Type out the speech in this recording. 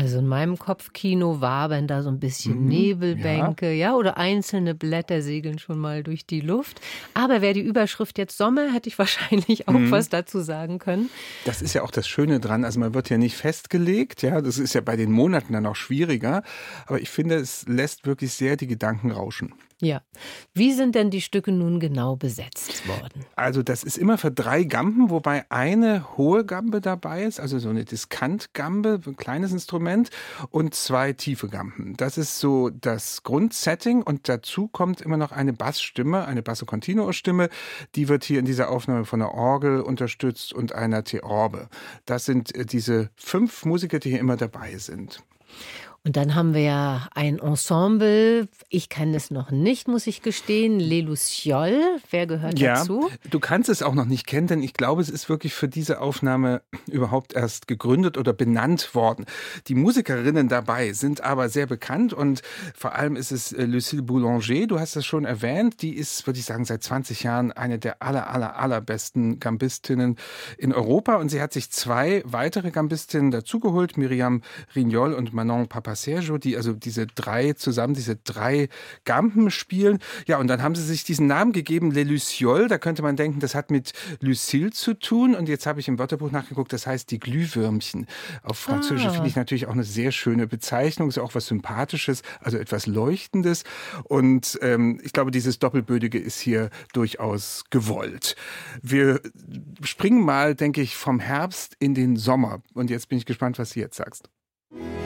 Also in meinem Kopfkino wabern da so ein bisschen Nebelbänke, ja, oder einzelne Blätter segeln schon mal durch die Luft. Aber wäre die Überschrift jetzt Sommer, hätte ich wahrscheinlich auch was dazu sagen können. Das ist ja auch das Schöne dran. Also man wird ja nicht festgelegt, ja. Das ist ja bei den Monaten dann auch schwieriger. Aber ich finde, es lässt wirklich sehr die Gedanken rauschen. Ja. Wie sind denn die Stücke nun genau besetzt worden? Also das ist immer für 3 Gamben, wobei eine hohe Gambe dabei ist, also so eine Diskantgambe, ein kleines Instrument, und 2 tiefe Gamben. Das ist so das Grundsetting, und dazu kommt immer noch eine Bassstimme, eine Basso Continuo Stimme, die wird hier in dieser Aufnahme von einer Orgel unterstützt und einer Theorbe. Das sind diese 5 Musiker, die hier immer dabei sind. Und dann haben wir ja ein Ensemble. Ich kenne es noch nicht, muss ich gestehen. Les Lucioles. Wer gehört dazu? Du kannst es auch noch nicht kennen, denn ich glaube, es ist wirklich für diese Aufnahme überhaupt erst gegründet oder benannt worden. Die Musikerinnen dabei sind aber sehr bekannt, und vor allem ist es Lucille Boulanger. Du hast es schon erwähnt. Die ist, würde ich sagen, seit 20 Jahren eine der allerbesten Gambistinnen in Europa, und sie hat sich 2 weitere Gambistinnen dazugeholt, Myriam Rignol und Manon Papasergio, die also diese 3 Gamben spielen. Ja, und dann haben sie sich diesen Namen gegeben, Les Lucioles. Da könnte man denken, das hat mit Lucille zu tun. Und jetzt habe ich im Wörterbuch nachgeguckt, das heißt die Glühwürmchen. Auf Französisch finde ich natürlich auch eine sehr schöne Bezeichnung. Ist auch was Sympathisches, also etwas Leuchtendes. Und ich glaube, dieses Doppelbödige ist hier durchaus gewollt. Wir springen mal, denke ich, vom Herbst in den Sommer. Und jetzt bin ich gespannt, was du jetzt sagst.